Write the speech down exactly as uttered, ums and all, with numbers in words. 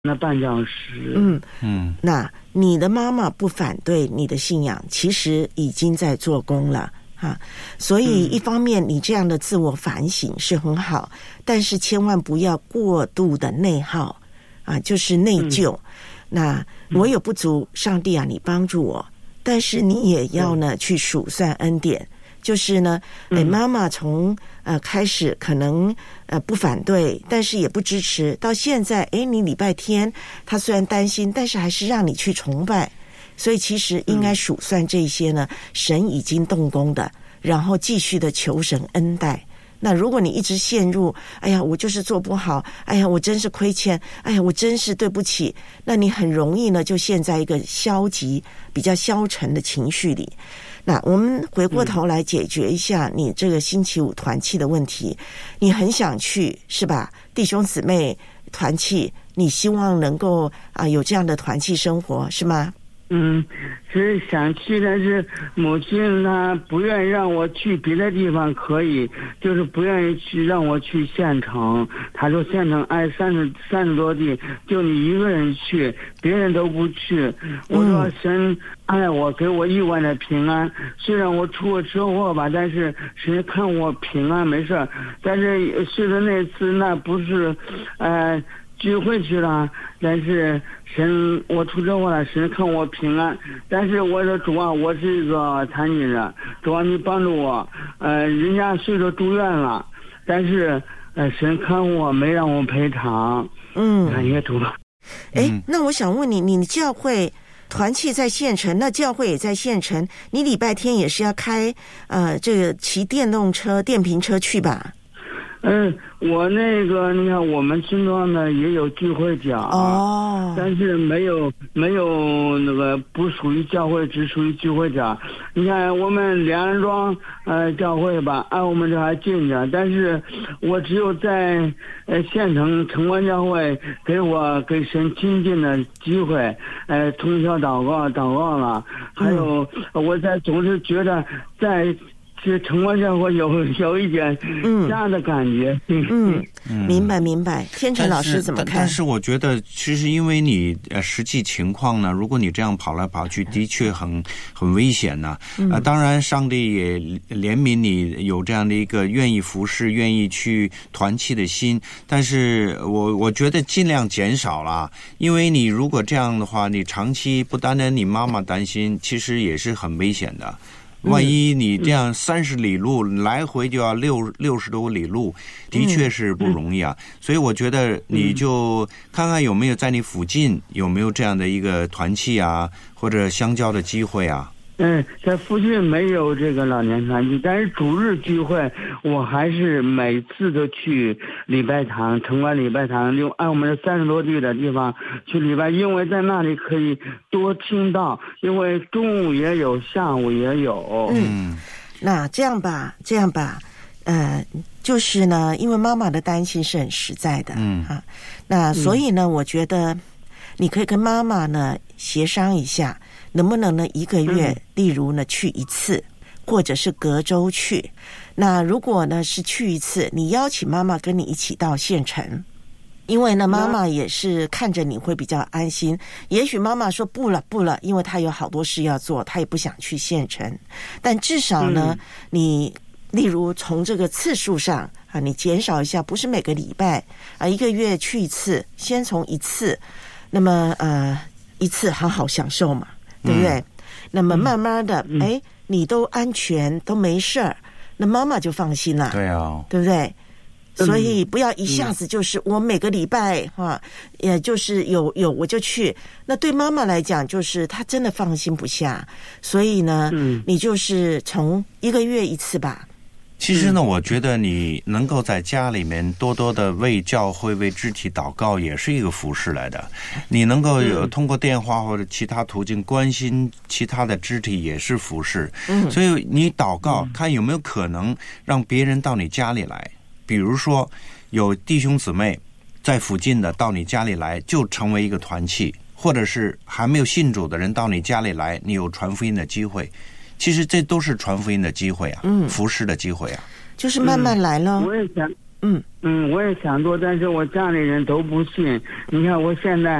那绊脚石。 嗯嗯，那你的妈妈不反对你的信仰，其实已经在做工了啊。所以一方面你这样的自我反省是很好，但是千万不要过度的内耗啊，就是内疚。嗯、那我有不足，上帝啊，你帮助我，但是你也要呢去数算恩典。就是呢，哎，妈妈从呃开始可能呃不反对，但是也不支持，到现在，哎，你礼拜天她虽然担心，但是还是让你去崇拜，所以其实应该数算这些呢，神已经动工的，然后继续的求神恩待。那如果你一直陷入，哎呀，我就是做不好，哎呀，我真是亏欠，哎呀，我真是对不起，那你很容易呢就陷在一个消极、比较消沉的情绪里。那我们回过头来解决一下你这个星期五团契的问题，你很想去是吧？弟兄姊妹团契，你希望能够啊、呃、有这样的团契生活是吗？ 嗯，是想去，但是母亲她不愿意让我去别的地方，可以，就是不愿意去让我去县城。她说县城挨三十三十多地，就你一个人去，别人都不去。我说神爱我，给我意外的平安。虽然我出过车祸吧，但是神看我平安没事。但是随着那次那不是，呃。聚会去了，但是神我出车祸了，神看我平安。但是我说主啊，我是一个残疾人，主啊你帮助我。呃，人家虽说住院了，但是呃神看我没让我赔偿。嗯，感谢主。 哎，那我想问你，你教会团契在县城，那教会也在县城，你礼拜天也是要开呃这个骑电动车、电瓶车去吧？ 嗯，我那个你看，我们村庄呢也有聚会角哦，但是没有没有那个不属于教会，只属于聚会角。你看我们梁安庄呃教会吧，按我们这还近着，但是我只有在呃县城城关教会给我给神亲近的机会，呃通宵祷告祷告了，还有、嗯、我在总是觉得在。是城关教会有有一点家的感觉。 嗯嗯，明白明白。天成老师怎么看？ 但是我觉得，其实因为你呃实际情况呢，如果你这样跑来跑去，的确很很危险呢。啊、呃，当然上帝也怜悯你有这样的一个愿意服侍、愿意去团契的心。但是我我觉得尽量减少啦，因为你如果这样的话，你长期不单单你妈妈担心，其实也是很危险的。万一你这样三十里路、嗯、来回就要六六十多里路，的确是不容易啊、嗯。所以我觉得你就看看有没有在你附近有没有这样的一个团契啊，或者相交的机会啊。 嗯，在附近没有这个老年团契，但是主日聚会我还是每次都去礼拜堂，城关礼拜堂，就按我们这三十多地的地方去礼拜，因为在那里可以多听到，因为中午也有，下午也有。 嗯，那这样吧，这样吧，呃，就是呢，因为妈妈的担心是很实在的，嗯啊，那所以呢，嗯、我觉得你可以跟妈妈呢协商一下。能不能呢一个月例如呢去一次，或者是隔周去。那如果呢是去一次，你邀请妈妈跟你一起到县城，因为呢妈妈也是看着你会比较安心。也许妈妈说不了不了，因为她有好多事要做，她也不想去县城。但至少呢、嗯、你例如从这个次数上啊，你减少一下，不是每个礼拜啊一个月去一次，先从一次，那么呃一次好好享受嘛，对不对、嗯、那么慢慢的哎、嗯，你都安全都没事儿，那妈妈就放心了， 对啊， 对不对？所以不要一下子就是我每个礼拜哈，也就是有有我就去，那对妈妈来讲就是她真的放心不下，所以呢、嗯、你就是从一个月一次吧。 其实呢，我觉得你能够在家里面多多的为教会、为肢体祷告，也是一个服事来的。你能够有通过电话或者其他途径关心其他的肢体，也是服事。嗯，所以你祷告，看有没有可能让别人到你家里来。比如说，有弟兄姊妹在附近的到你家里来，就成为一个团契；或者是还没有信主的人到你家里来，你有传福音的机会。其实这都是传福音的机会啊，嗯，服事的机会啊， 就是慢慢来了。 嗯、我也想， 嗯嗯，我也想做，但是我家里人都不信。你看我现在